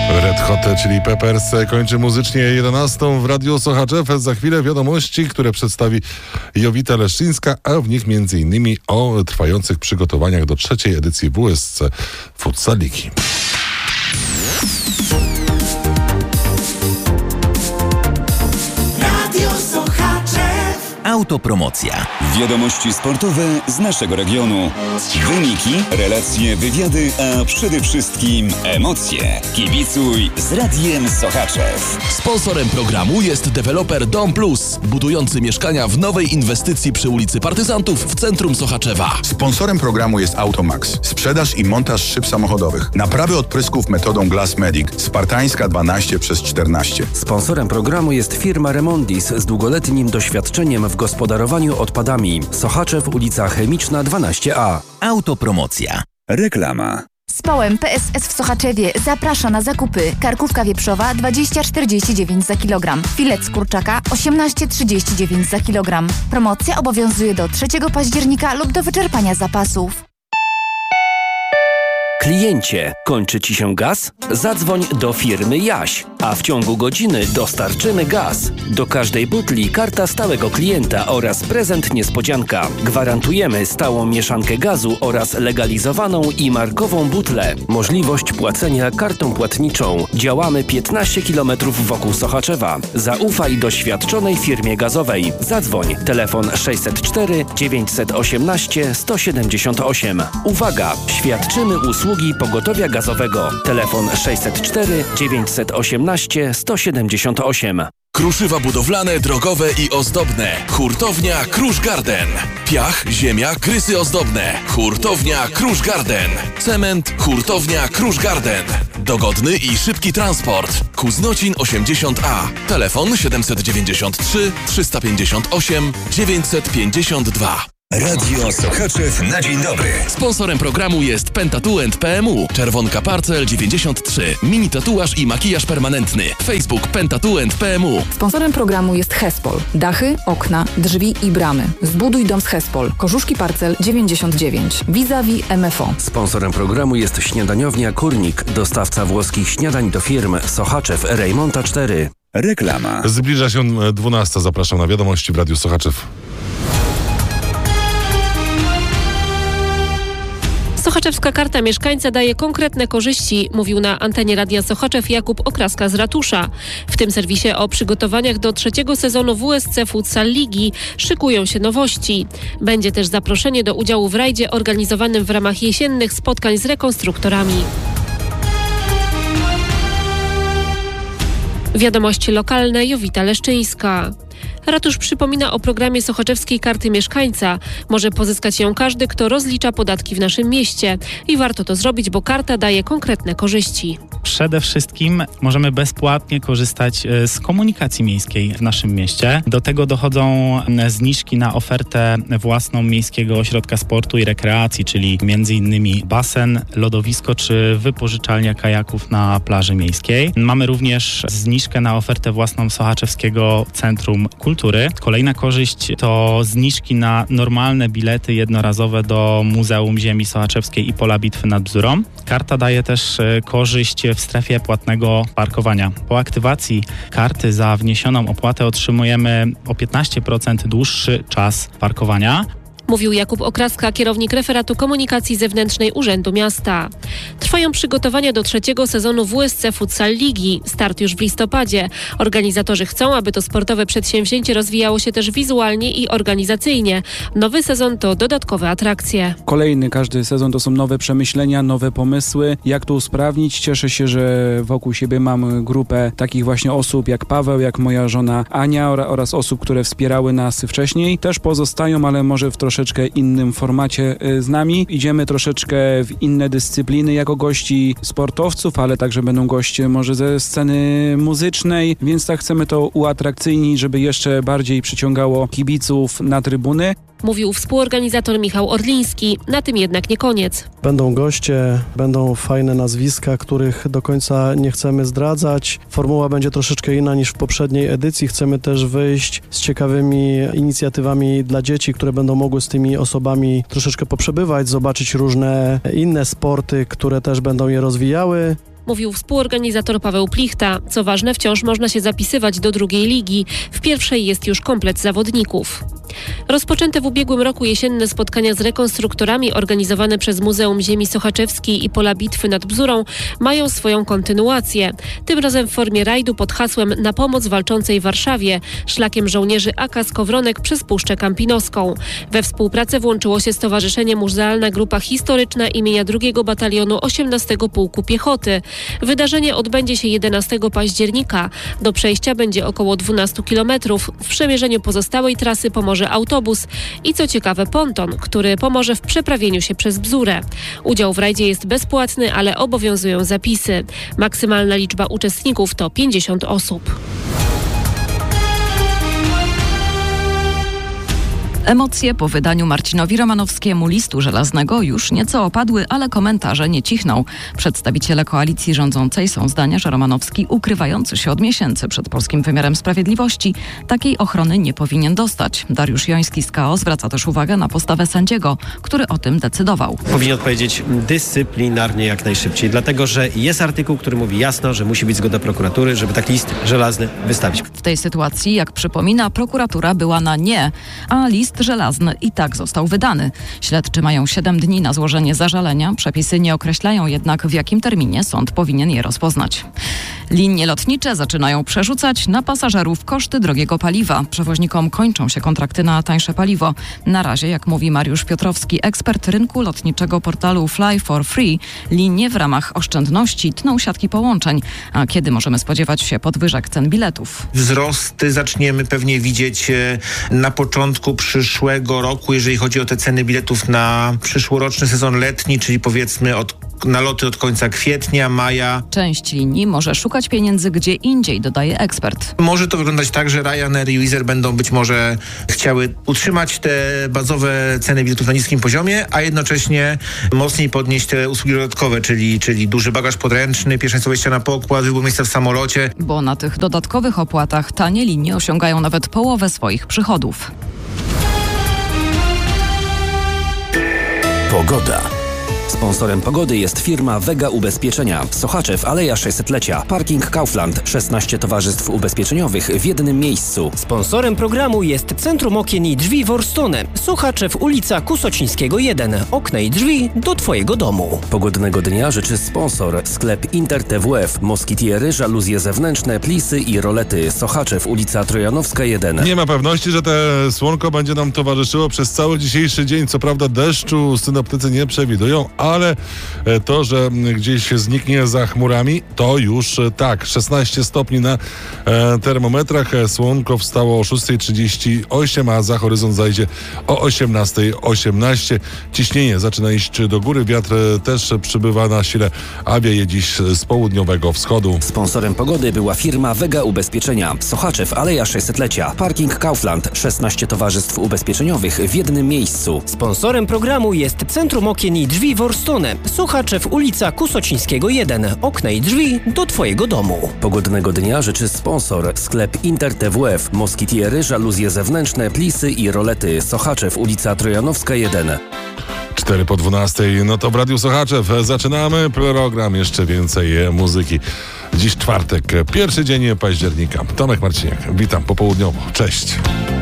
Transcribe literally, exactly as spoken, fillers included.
Red Hot Chili Peppers kończy muzycznie jedenastą w Radiu Słuchacz F M. Za chwilę wiadomości, które przedstawi Jowita Leszczyńska, a w nich między innymi o trwających przygotowaniach do trzeciej edycji W S C Futsal Ligi. Autopromocja. Wiadomości sportowe z naszego regionu. Wyniki, relacje, wywiady, a przede wszystkim emocje. Kibicuj z Radiem Sochaczew. Sponsorem programu jest deweloper Dom Plus, budujący mieszkania w nowej inwestycji przy ulicy Partyzantów w centrum Sochaczewa. Sponsorem programu jest Automax. Sprzedaż i montaż szyb samochodowych. Naprawy odprysków metodą Glass Medic. Spartańska dwanaście przez czternaście. Sponsorem programu jest firma Remondis z długoletnim doświadczeniem w gospodarowaniu odpadami. Sochaczew, ulica Chemiczna dwanaście A. Autopromocja. Reklama. Społem P S S w Sochaczewie zaprasza na zakupy. Karkówka wieprzowa dwadzieścia czterdzieści dziewięć za kilogram. Filet z kurczaka osiemnaście trzydzieści dziewięć za kilogram. Promocja obowiązuje do trzeciego października lub do wyczerpania zapasów. Kliencie, kończy Ci się gaz? Zadzwoń do firmy Jaś, a w ciągu godziny dostarczymy gaz. Do każdej butli karta stałego klienta oraz prezent niespodzianka. Gwarantujemy stałą mieszankę gazu oraz legalizowaną i markową butlę. Możliwość płacenia kartą płatniczą. Działamy piętnaście kilometrów wokół Sochaczewa. Zaufaj doświadczonej firmie gazowej. Zadzwoń. Telefon sześćset cztery dziewięćset osiemnaście sto siedemdziesiąt osiem. Uwaga! Świadczymy usługi pogotowia gazowego. Telefon sześćset cztery dziewięćset osiemnaście sto siedemdziesiąt osiem. Kruszywa budowlane, drogowe i ozdobne. Hurtownia Krusz Garden. Piach, ziemia, krysy ozdobne. Hurtownia Krusz Garden. Cement, hurtownia Krusz Garden. Dogodny i szybki transport. Kuznocin osiemdziesiąt A. Telefon siedemset dziewięćdziesiąt trzy trzysta pięćdziesiąt osiem dziewięćset pięćdziesiąt dwa. Radio Sochaczew na dzień dobry. Sponsorem programu jest Pentatu and P M U. Czerwonka Parcel dziewięćdziesiąt trzy. Mini tatuaż i makijaż permanentny. Facebook Pentatu and P M U. Sponsorem programu jest Hespol. Dachy, okna, drzwi i bramy. Zbuduj dom z Hespol. Korzuszki Parcel dziewięćdziesiąt dziewięć. Vis-a-vis M F O. Sponsorem programu jest śniadaniownia Kurnik. Dostawca włoskich śniadań do firm Sochaczew Rejmonta cztery. Reklama. Zbliża się dwunasta. Zapraszam na wiadomości w Radiu Sochaczew. Sochaczewska Karta Mieszkańca daje konkretne korzyści, mówił na antenie Radia Sochaczew Jakub Okraska z Ratusza. W tym serwisie o przygotowaniach do trzeciego sezonu W S C Futsal Ligi szykują się nowości. Będzie też zaproszenie do udziału w rajdzie organizowanym w ramach jesiennych spotkań z rekonstruktorami. Wiadomości lokalne, Jowita Leszczyńska. Ratusz przypomina o programie Sochaczewskiej Karty Mieszkańca. Może pozyskać ją każdy, kto rozlicza podatki w naszym mieście. I warto to zrobić, bo karta daje konkretne korzyści. Przede wszystkim możemy bezpłatnie korzystać z komunikacji miejskiej w naszym mieście. Do tego dochodzą zniżki na ofertę własną Miejskiego Ośrodka Sportu i Rekreacji, czyli między innymi basen, lodowisko czy wypożyczalnia kajaków na plaży miejskiej. Mamy również zniżkę na ofertę własną Sochaczewskiego Centrum Kultury. Kolejna korzyść to zniżki na normalne bilety jednorazowe do Muzeum Ziemi Sochaczewskiej i Pola Bitwy nad Bzurą. Karta daje też korzyść w strefie płatnego parkowania. Po aktywacji karty za wniesioną opłatę otrzymujemy o piętnaście procent dłuższy czas parkowania. Mówił Jakub Okraska, kierownik referatu komunikacji zewnętrznej Urzędu Miasta. Trwają przygotowania do trzeciego sezonu W S C Futsal Ligi. Start już w listopadzie. Organizatorzy chcą, aby to sportowe przedsięwzięcie rozwijało się też wizualnie i organizacyjnie. Nowy sezon to dodatkowe atrakcje. Kolejny, każdy sezon to są nowe przemyślenia, nowe pomysły, jak to usprawnić. Cieszę się, że wokół siebie mam grupę takich właśnie osób jak Paweł, jak moja żona Ania oraz osób, które wspierały nas wcześniej. Też pozostają, ale może w troszeczkę innym formacie z nami. Idziemy troszeczkę w inne dyscypliny jako gości sportowców, ale także będą goście może ze sceny muzycznej, więc tak chcemy to uatrakcyjnić, żeby jeszcze bardziej przyciągało kibiców na trybuny. Mówił współorganizator Michał Orliński. Na tym jednak nie koniec. Będą goście, będą fajne nazwiska, których do końca nie chcemy zdradzać. Formuła będzie troszeczkę inna niż w poprzedniej edycji. Chcemy też wyjść z ciekawymi inicjatywami dla dzieci, które będą mogły z tymi osobami troszeczkę poprzebywać, zobaczyć różne inne sporty, które też będą je rozwijały. mówił współorganizator Paweł Plichta. Co ważne, wciąż można się zapisywać do drugiej ligi. W pierwszej jest już komplet zawodników. Rozpoczęte w ubiegłym roku jesienne spotkania z rekonstruktorami organizowane przez Muzeum Ziemi Sochaczewskiej i Pola Bitwy nad Bzurą mają swoją kontynuację. Tym razem w formie rajdu pod hasłem Na pomoc walczącej Warszawie, szlakiem żołnierzy A K Skowronek przez Puszczę Kampinoską. We współpracę włączyło się Stowarzyszenie Muzealna Grupa Historyczna imienia drugiego Batalionu osiemnastego Pułku Piechoty. Wydarzenie odbędzie się jedenastego października. Do przejścia będzie około dwanaście kilometrów. W przemierzeniu pozostałej trasy pomoże autobus i co ciekawe ponton, który pomoże w przeprawieniu się przez Bzurę. Udział w rajdzie jest bezpłatny, ale obowiązują zapisy. Maksymalna liczba uczestników to pięćdziesiąt osób. Emocje po wydaniu Marcinowi Romanowskiemu listu żelaznego już nieco opadły, ale komentarze nie cichną. Przedstawiciele koalicji rządzącej są zdania, że Romanowski, ukrywający się od miesięcy przed polskim wymiarem sprawiedliwości, takiej ochrony nie powinien dostać. Dariusz Joński z K O zwraca też uwagę na postawę sędziego, który o tym decydował. Powinien odpowiedzieć dyscyplinarnie jak najszybciej, dlatego że jest artykuł, który mówi jasno, że musi być zgoda prokuratury, żeby taki list żelazny wystawić. W tej sytuacji, jak przypomina, prokuratura była na nie, a list żelazny i tak został wydany. Śledczy mają siedem dni na złożenie zażalenia. Przepisy nie określają jednak, w jakim terminie sąd powinien je rozpoznać. Linie lotnicze zaczynają przerzucać na pasażerów koszty drogiego paliwa. Przewoźnikom kończą się kontrakty na tańsze paliwo. Na razie, jak mówi Mariusz Piotrowski, ekspert rynku lotniczego portalu Fly for Free, linie w ramach oszczędności tną siatki połączeń. A kiedy możemy spodziewać się podwyżek cen biletów? Wzrosty zaczniemy pewnie widzieć na początku przyszłego roku, jeżeli chodzi o te ceny biletów na przyszłoroczny sezon letni, czyli powiedzmy od na loty od końca kwietnia, maja. Część linii może szukać pieniędzy gdzie indziej, dodaje ekspert. Może to wyglądać tak, że Ryanair i Wizz Air będą być może chciały utrzymać te bazowe ceny biletów na niskim poziomie, a jednocześnie mocniej podnieść te usługi dodatkowe, czyli, czyli duży bagaż podręczny, pierwszeństwo wejścia na pokład, wybór miejsca w samolocie. Bo na tych dodatkowych opłatach tanie linie osiągają nawet połowę swoich przychodów. Pogoda. Sponsorem pogody jest firma Vega Ubezpieczenia. Sochaczew, Aleja sześćsetlecia. Parking Kaufland. szesnaście towarzystw ubezpieczeniowych w jednym miejscu. Sponsorem programu jest Centrum Okien i Drzwi Worstone. Sochaczew, ulica Kusocińskiego jeden. Okna i drzwi do Twojego domu. Pogodnego dnia życzy sponsor. Sklep Inter T W F. Moskitiery, żaluzje zewnętrzne, plisy i rolety. Sochaczew, ulica Trojanowska jeden. Nie ma pewności, że te słonko będzie nam towarzyszyło przez cały dzisiejszy dzień. Co prawda deszczu synoptycy nie przewidują, ale to, że gdzieś zniknie za chmurami, to już tak. szesnaście stopni na e, termometrach. Słonko wstało o szósta trzydzieści osiem, a za horyzont zajdzie o osiemnasta osiemnaście. Ciśnienie zaczyna iść do góry. Wiatr też przybywa na sile, a wieje dziś z południowego wschodu. Sponsorem pogody była firma Vega Ubezpieczenia. Sochaczew, Aleja sześćsetlecia. Parking Kaufland. szesnaście towarzystw ubezpieczeniowych w jednym miejscu. Sponsorem programu jest Centrum Okien i Drzwi Worstone. Sochaczew, ulica Kusocińskiego jeden. Okna i drzwi do Twojego domu. Pogodnego dnia życzy sponsor. Sklep Inter T W F. Moskitiery, żaluzje zewnętrzne, plisy i rolety. Sochaczew, ulica Trojanowska jeden. cztery po dwunastej. No to w Radiu Sochaczew zaczynamy program. Jeszcze więcej muzyki. Dziś czwartek, pierwszy dzień października. Tomek Marciniak, witam popołudniowo. Cześć.